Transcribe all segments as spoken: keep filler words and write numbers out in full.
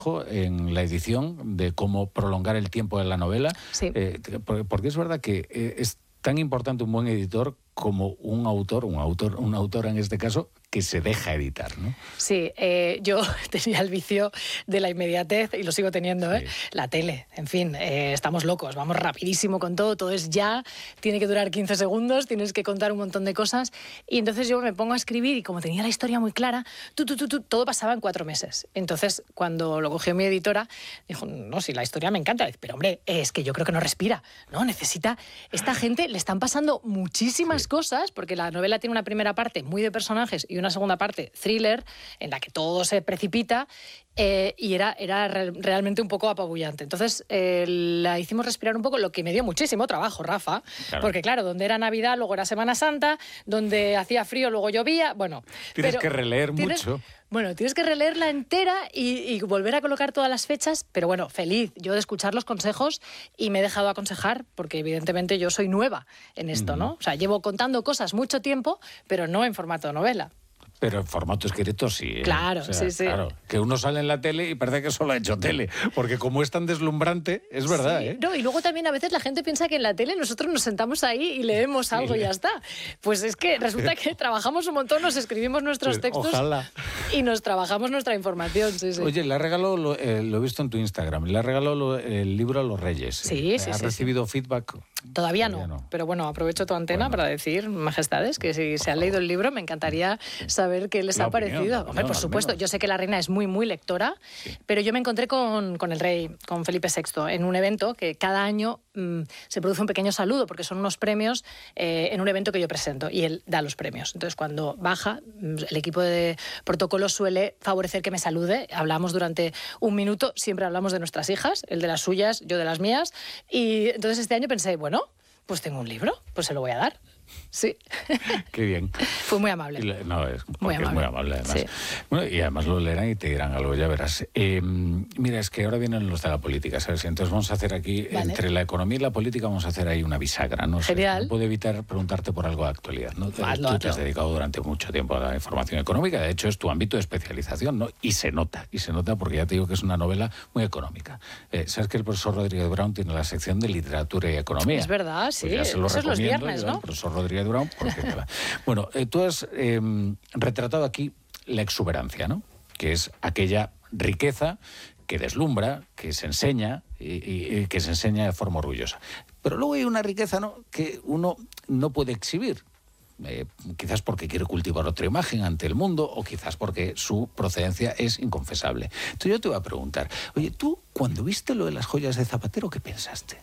en la edición de cómo prolongar el tiempo de la novela, sí. eh, porque es verdad que eh, es tan importante un buen editor como un autor, un autor, una autora en este caso, que se deja editar, ¿no? Sí, eh, yo tenía el vicio de la inmediatez y lo sigo teniendo, ¿eh? Sí. La tele, en fin, eh, estamos locos, vamos rapidísimo con todo, todo es ya, tiene que durar quince segundos, tienes que contar un montón de cosas y entonces yo me pongo a escribir y como tenía la historia muy clara, tú, tú, tú, tú, todo pasaba en cuatro meses. Entonces, cuando lo cogió mi editora, dijo, no, si la historia me encanta, pero hombre, es que yo creo que no respira, ¿no? Necesita, esta gente le están pasando muchísimas sí. cosas, porque la novela tiene una primera parte muy de personajes y una segunda parte thriller, en la que todo se precipita, eh, y era, era re realmente un poco apabullante. Entonces, eh, la hicimos respirar un poco, lo que me dio muchísimo trabajo, Rafa, claro. porque claro, donde era Navidad, luego era Semana Santa, donde hacía frío, luego llovía, bueno... Tienes pero que releer tienes, mucho. Bueno, tienes que releerla entera y, y volver a colocar todas las fechas, pero bueno, feliz yo de escuchar los consejos y me he dejado aconsejar, porque evidentemente yo soy nueva en esto, uh-huh. ¿no? O sea, llevo contando cosas mucho tiempo, pero no en formato novela. Pero en formato escrito sí. ¿eh? Claro, o sea, sí, sí. Claro, que uno sale en la tele y parece que solo ha hecho tele, porque como es tan deslumbrante, es verdad, sí. ¿eh? No, y luego también a veces la gente piensa que en la tele nosotros nos sentamos ahí y leemos sí. algo y ya está. Pues es que resulta que trabajamos un montón, nos escribimos nuestros pues, textos ojalá. y nos trabajamos nuestra información. Sí, sí. Oye, le ha regalado, lo, eh, lo he visto en tu Instagram, le ha regalado lo, el libro a los Reyes. Sí, eh, sí, ¿Has sí, recibido sí. feedback? Todavía, Todavía no, no, pero bueno, aprovecho tu antena bueno. para decir, majestades, que si se han leído el libro, me encantaría saber qué les la ha opinión, parecido. Opinión, Hombre, por supuesto, yo sé que la reina es muy, muy lectora, sí. pero yo me encontré con, con el rey, con Felipe sexto, en un evento que cada año mmm, se produce un pequeño saludo, porque son unos premios eh, en un evento que yo presento, y él da los premios. Entonces, cuando baja, el equipo de protocolo suele favorecer que me salude, hablamos durante un minuto, siempre hablamos de nuestras hijas, él de las suyas, yo de las mías, y entonces este año pensé, bueno, pues tengo un libro, pues se lo voy a dar. Sí. Qué bien. Fue muy amable. Le, no, es muy amable. es muy amable, además. Sí. Bueno, y además lo leerán y te dirán algo, ya verás. Eh, mira, es que ahora vienen los de la política, ¿sabes? Entonces vamos a hacer aquí, vale. entre la economía y la política, vamos a hacer ahí una bisagra, ¿no? Genial. No puedo evitar preguntarte por algo de actualidad, ¿no? Hazlo, Tú te has hazlo. dedicado durante mucho tiempo a la información económica, de hecho es tu ámbito de especialización, ¿no? Y se nota, y se nota porque ya te digo que es una novela muy económica. Eh, ¿Sabes que el profesor Rodríguez Brown tiene la sección de literatura y economía? Es verdad, sí. Pues ya se lo Eso es los viernes, ¿no? El profesor Rodríguez Brown, porque bueno, eh, tú has eh, retratado aquí la exuberancia, ¿no? Que es aquella riqueza que deslumbra, que se enseña y, y, y que se enseña de forma orgullosa. Pero luego hay una riqueza, ¿no?, que uno no puede exhibir. Eh, quizás porque quiere cultivar otra imagen ante el mundo o quizás porque su procedencia es inconfesable. Entonces yo te voy a preguntar, oye, tú cuando viste lo de las joyas de Zapatero, ¿qué pensaste?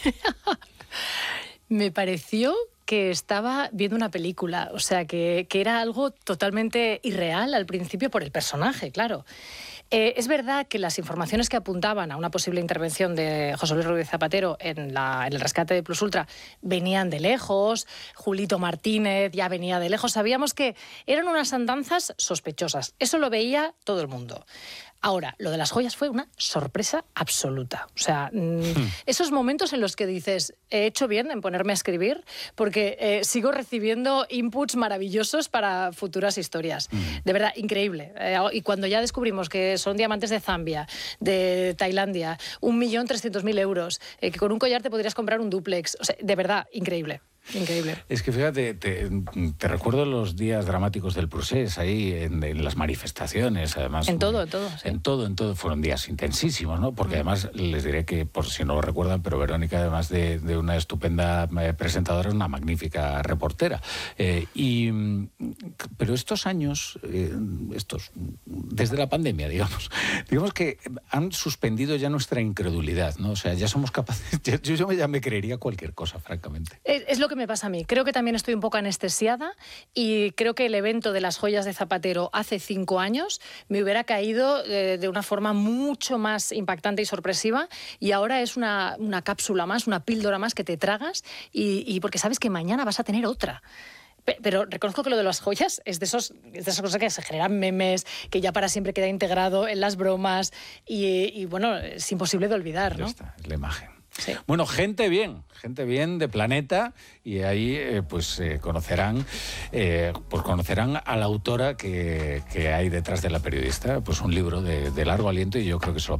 Me pareció que estaba viendo una película, o sea, que, que era algo totalmente irreal al principio por el personaje, claro. Eh, es verdad que las informaciones que apuntaban a una posible intervención de José Luis Rodríguez Zapatero en, la, en el rescate de Plus Ultra venían de lejos, Julito Martínez ya venía de lejos, sabíamos que eran unas andanzas sospechosas, eso lo veía todo el mundo. Ahora, lo de las joyas fue una sorpresa absoluta. O sea, mmm, hmm. esos momentos en los que dices, he hecho bien en ponerme a escribir porque eh, sigo recibiendo inputs maravillosos para futuras historias. Hmm. De verdad, increíble. Eh, y cuando ya descubrimos que son diamantes de Zambia, de Tailandia, un millón trescientos mil euros, eh, que con un collar te podrías comprar un dúplex. O sea, de verdad, increíble. Increíble. Es que fíjate, te, te recuerdo los días dramáticos del procés ahí en, en las manifestaciones, además. En todo, en todo. Sí. En todo, en todo. Fueron días intensísimos, ¿no? Porque mm. además les diré que, por si no lo recuerdan, pero Verónica, además de, de una estupenda presentadora, es una magnífica reportera. Eh, y, pero estos años, eh, estos, desde la pandemia, digamos, digamos que han suspendido ya nuestra incredulidad, ¿no? O sea, ya somos capaces, yo, yo ya me creería cualquier cosa, francamente. Es, es lo que me pasa a mí. Creo que también estoy un poco anestesiada y creo que el evento de las joyas de Zapatero hace cinco años me hubiera caído eh, de una forma mucho más impactante y sorpresiva y ahora es una, una cápsula más, una píldora más que te tragas y, y porque sabes que mañana vas a tener otra. Pero reconozco que lo de las joyas es de, esos, es de esas cosas que se generan memes, que ya para siempre queda integrado en las bromas y, y bueno, es imposible de olvidar, ¿no? Ya está, es la imagen. Sí. Bueno, gente bien, gente bien de Planeta, y ahí eh, pues eh, conocerán eh, pues conocerán a la autora que, que hay detrás de la periodista. Pues un libro de, de largo aliento, y yo creo que se lo